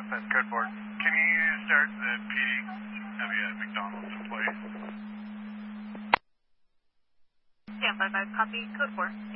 That's code 4. Can you start the PD? Have you a McDonald's employee? Stand by 5, copy, code 4.